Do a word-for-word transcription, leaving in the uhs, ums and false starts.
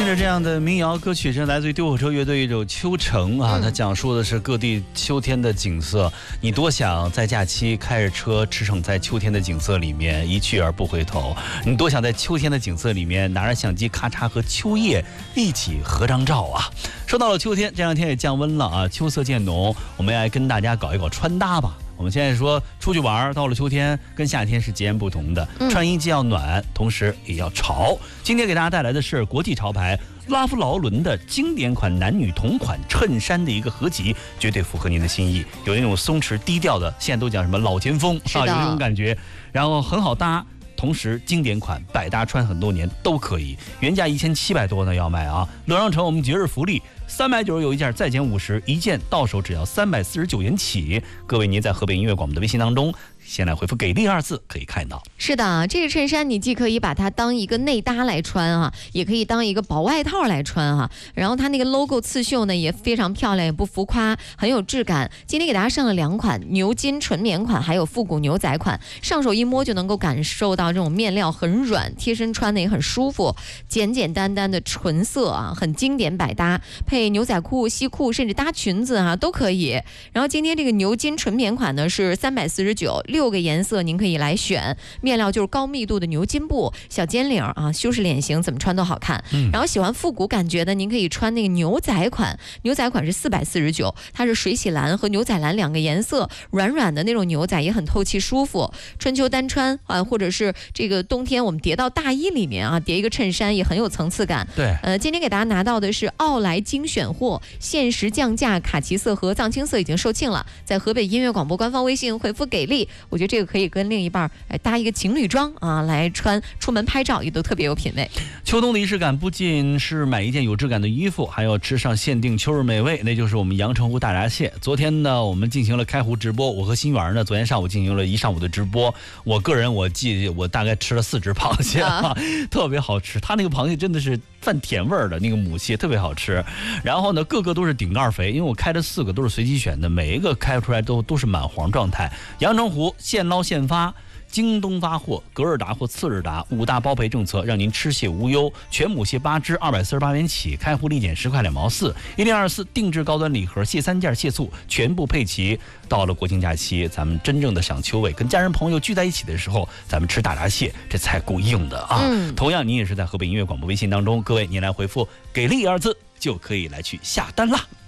听着这样的民谣歌曲，是来自于丢火车乐队一首《秋城》啊，它讲述的是各地秋天的景色。你多想在假期开着车驰骋在秋天的景色里面一去而不回头，你多想在秋天的景色里面拿着相机咔嚓和秋叶一起合张照啊。说到了秋天，这两天也降温了啊，秋色渐浓，我们来跟大家搞一搞穿搭吧。我们现在说出去玩，到了秋天跟夏天是截然不同的，穿衣既要暖，同时也要潮。今天给大家带来的是国际潮牌拉夫劳伦的经典款男女同款衬衫的一个合集，绝对符合您的心意。有那种松弛低调的，现在都讲什么老前锋啊，有那种感觉，然后很好搭。同时经典款百搭穿很多年都可以，原价一千七百多呢要卖啊！乐商城我们节日福利，三百九十有一件，再减五十，一件到手只要三百四十九元起。各位您在河北音乐广播的微信当中，先来回复给力二字可以看到。 是的，这个衬衫你既可以把它当一个内搭来穿啊，也可以当一个薄外套来穿哈、啊。然后它那个 logo 刺绣呢也非常漂亮，也不浮夸，很有质感。今天给大家上了两款牛筋纯棉款，还有复古牛仔款，上手一摸就能够感受到这种面料很软，贴身穿的也很舒服，简简单单的纯色啊，很经典百搭，配牛仔裤、西裤，甚至搭裙子啊都可以。然后今天这个牛筋纯棉款呢是三百四十九。六个颜色您可以来选，面料就是高密度的牛筋布，小尖领啊，修饰脸型，怎么穿都好看。嗯、然后喜欢复古感觉的，您可以穿那个牛仔款，牛仔款是四百四十九，它是水洗蓝和牛仔蓝两个颜色，软软的那种牛仔也很透气舒服，春秋单穿啊，或者是这个冬天我们叠到大衣里面啊，叠一个衬衫也很有层次感。 对， 呃，今天给大家拿到的是奥莱精选货，限时降价，卡其色和藏青色已经售罄了，在河北音乐广播官方微信回复给力。我觉得这个可以跟另一半哎搭一个情侣装啊，来穿出门拍照也都特别有品味。 秋冬的仪式感不仅是买一件有质感的衣服，还要吃上限定秋日美味，那就是我们阳澄湖大闸蟹。昨天呢，我们进行了开湖直播，我和新源呢，昨天上午进行了一上午的直播。我个人我记我大概吃了四只螃蟹啊，特别好吃。它那个螃蟹真的是泛甜味儿的那个母蟹，特别好吃。然后呢，个个都是顶盖肥，因为我开的四个都是随机选的，每一个开出来都都是满黄状态。阳澄湖现捞现发，京东发货，隔日达或次日达，五大包赔政策，让您吃蟹无忧。全母蟹八只，二百四十八元起，开户立减十块两毛四。一零二四定制高端礼盒，蟹三件、蟹醋全部配齐。到了国庆假期，咱们真正的赏秋味，跟家人朋友聚在一起的时候，咱们吃大闸蟹，这菜够硬的啊！嗯、同样，您也是在河北音乐广播微信当中，各位您来回复“给力”二字，就可以来去下单啦。